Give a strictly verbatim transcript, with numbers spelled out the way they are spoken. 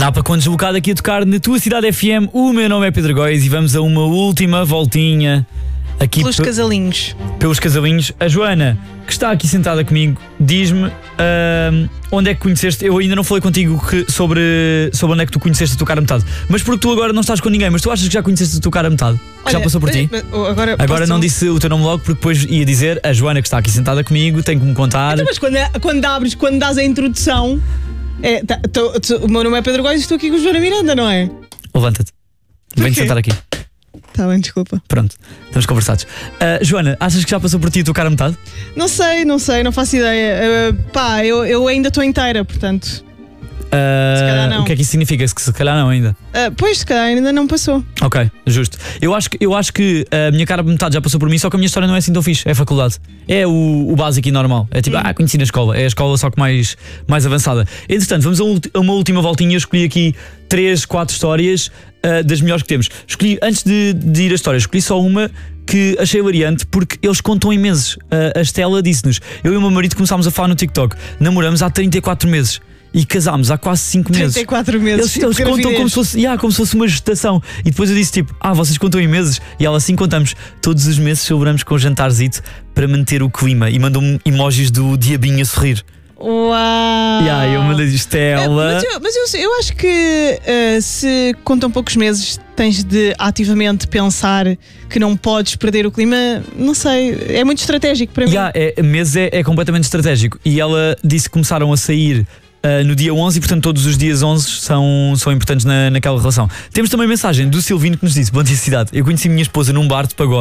Napa com deslocado aqui a tocar na tua cidade F M. O meu nome é Pedro Góis e vamos a uma última voltinha aqui pelos pe- casalinhos. Pelos casalinhos. A Joana, que está aqui sentada comigo, diz-me uh, onde é que conheceste. Eu ainda não falei contigo que, sobre, sobre onde é que tu conheceste a tua cara a metade. Mas porque tu agora não estás com ninguém, mas tu achas que já conheceste a tua cara a metade? Que Olha, já passou por ti? Agora, Agora não disse o teu nome logo, porque depois ia dizer a Joana, que está aqui sentada comigo, tem que me contar. Então, mas quando, quando abres, quando dás a introdução, é, tá, tô, tô, o meu nome é Pedro Góis e estou aqui com a Joana Miranda, não é? Levanta-te. Vem-te sentar aqui. Está bem, desculpa. Pronto, estamos conversados. Uh, Joana, achas que já passou por ti a tua cara a metade? Não sei, não sei, não faço ideia. Uh, pá, eu, eu ainda estou inteira, portanto. Uh, Se calhar não. O que é que isso significa? Se calhar não ainda. Uh, pois, se calhar ainda não passou. Ok, justo. Eu acho, que, eu acho que a minha cara a metade já passou por mim, só que a minha história não é assim tão fixe. É a faculdade. É o, o básico e normal. É tipo, hum. ah, conheci na escola. É a escola só que mais, mais avançada. Entretanto, vamos a, ulti- a uma última voltinha. Eu escolhi aqui três, quatro histórias uh, das melhores que temos. Escolhi, antes de, de ir a história, escolhi só uma que achei variante porque eles contam em meses. Uh, a Estela disse-nos: eu e o meu marido começámos a falar no TikTok. Namoramos há trinta e quatro meses. E casámos há quase cinco meses. trinta e quatro meses. Eles, tipo eles contam gravidez. como se, fosse, yeah, como se fosse uma gestação. E depois eu disse tipo, ah, vocês contam em meses? E ela, assim contamos. Todos os meses celebramos com um jantarzito para manter o clima. E mandou-me emojis do diabinho a sorrir. Uau! E aí eu mandei Estela. É, mas eu, mas eu, eu acho que uh, se contam poucos meses, tens de ativamente pensar que não podes perder o clima. Não sei, é muito estratégico para mim. Yeah, é, meses é, é completamente estratégico. E ela disse que começaram a sair Uh, no dia onze e portanto todos os dias onze são, são importantes na, naquela relação. Temos também mensagem do Silvino que nos disse: bom dia cidade, eu conheci minha esposa num bar de pagode.